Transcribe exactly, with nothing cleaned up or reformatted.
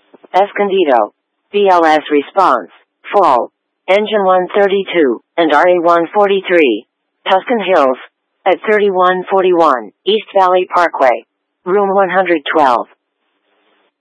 Escondido. B L S response. Full. Engine one thirty-two, and R A one forty-three. Tuscan Hills. At thirty-one forty-one, East Valley Parkway. Room one hundred twelve.